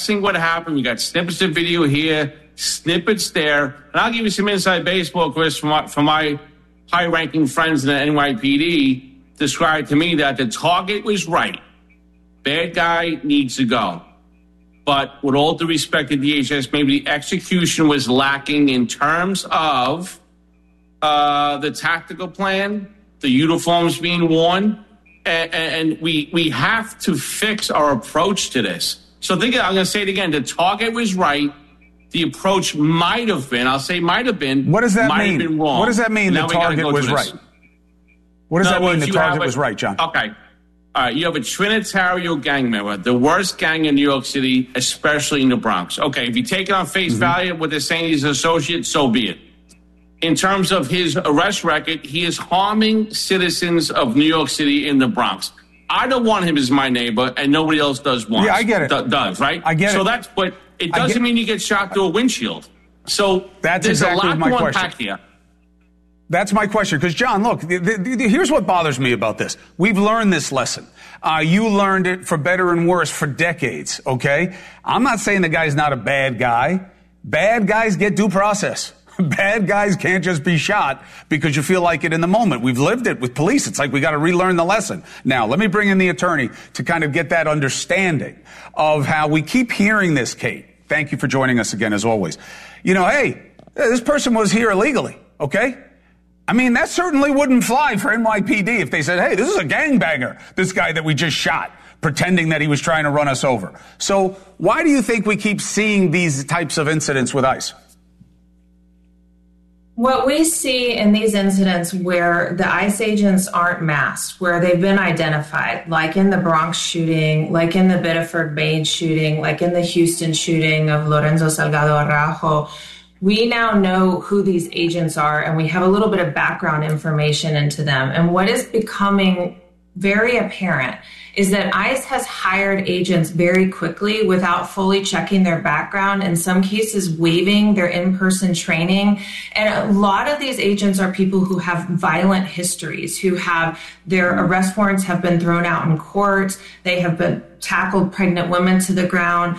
seeing what happened. We got snippets of video here, snippets there. And I'll give you some inside baseball, Chris, from my high-ranking friends in the NYPD described to me that the target was right. Bad guy needs to go. But with all due respect to DHS, maybe the execution was lacking in terms of the tactical plan, the uniforms being worn, and we have to fix our approach to this. So I'm going to say it again. The target was right. The approach might have been, I'll say might have been. What does that might mean? Have been wrong. What does that mean the target was right? What does that mean the target was right, John? Okay. All right, you have a Trinitario gang member, the worst gang in New York City, especially in the Bronx. Okay, if you take it on face value, what they're saying he's an associate, so be it. In terms of his arrest record, he is harming citizens of New York City in the Bronx. I don't want him as my neighbor, and nobody else does want. Yeah, I get it. Does, right? I get it. So that's, but it doesn't mean you get shot through a windshield. So that's there's exactly a lot my to question. unpack here. That's my question. Because, John, look, here's what bothers me about this. We've learned this lesson. You learned it for better and worse for decades, okay? I'm not saying the guy's not a bad guy. Bad guys get due process. Bad guys can't just be shot because you feel like it in the moment. We've lived it with police. It's like we got to relearn the lesson. Now, let me bring in the attorney to kind of get that understanding of how we keep hearing this, Kate. Thank you for joining us again, as always. You know, hey, this person was here illegally, okay? I mean, that certainly wouldn't fly for NYPD if they said, hey, this is a gangbanger, this guy that we just shot, pretending that he was trying to run us over. So why do you think we keep seeing these types of incidents with ICE? What we see in these incidents where the ICE agents aren't masked, where they've been identified, like in the Bronx shooting, like in the Biddeford Maid shooting, like in the Houston shooting of Lorenzo Salgado Araujo, we now know who these agents are, and we have a little bit of background information into them. And what is becoming very apparent is that ICE has hired agents very quickly without fully checking their background, in some cases waiving their in-person training. And a lot of these agents are people who have violent histories, who have their arrest warrants have been thrown out in court. They have been tackled pregnant women to the ground.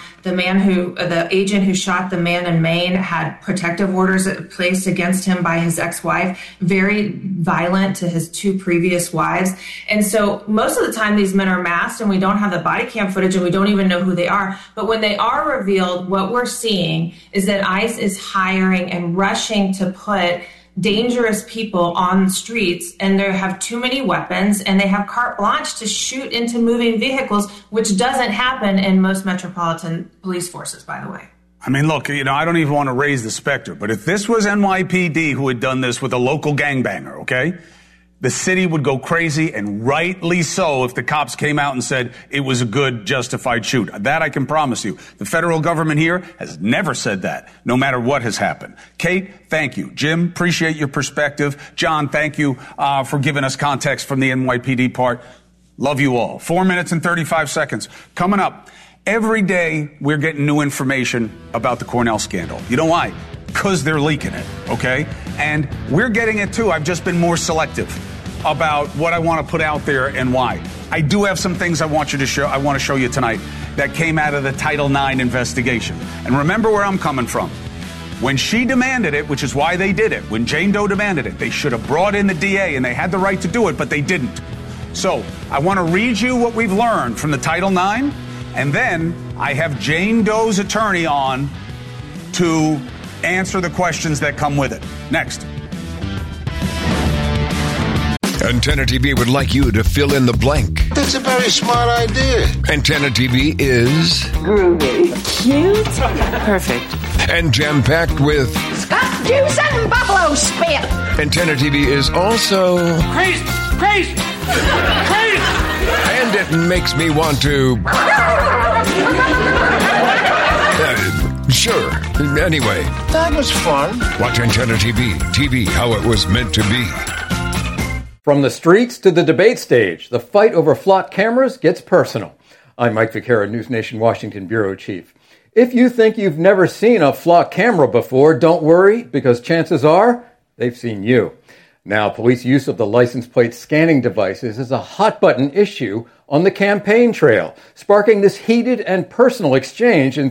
The agent who shot the man in Maine had protective orders placed against him by his ex-wife, very violent to his two previous wives. And so most of the time these men are masked and we don't have the body cam footage and we don't even know who they are. But when they are revealed, what we're seeing is that ICE is hiring and rushing to put dangerous people on the streets, and they have too many weapons, and they have carte blanche to shoot into moving vehicles, which doesn't happen in most metropolitan police forces, by the way. I mean, look, you know, I don't even want to raise the specter, but if this was NYPD who had done this with a local gangbanger, okay, the city would go crazy, and rightly so, if the cops came out and said it was a good, justified shoot. That I can promise you. The federal government here has never said that, no matter what has happened. Kate, thank you. Jim, appreciate your perspective. John, thank you for giving us context from the NYPD part. Love you all. 4 minutes and 35 seconds. Coming up, every day we're getting new information about the Cornell scandal. You know why? Because they're leaking it, okay? And we're getting it too. I've just been more selective about what I want to put out there and why. I do have some things I want to show you tonight that came out of the Title IX investigation. And remember where I'm coming from. When she demanded it, which is why they did it, when Jane Doe demanded it, they should have brought in the DA, and they had the right to do it, but they didn't. So I want to read you what we've learned from the Title IX, and then I have Jane Doe's attorney on to answer the questions that come with it. Next. Antenna TV would like you to fill in the blank. That's a very smart idea. Antenna TV is groovy, cute, perfect, and jam-packed with Scott juice and buffalo spit. Antenna TV is also Crazy! And it makes me want to sure. Anyway. That was fun. Watch Antenna TV. TV, how it was meant to be. From the streets to the debate stage, the fight over flock cameras gets personal. I'm Mike Vaquera, News Nation Washington Bureau Chief. If you think you've never seen a flock camera before, don't worry, because chances are they've seen you. Now, police use of the license plate scanning devices is a hot-button issue on the campaign trail, sparking this heated and personal exchange in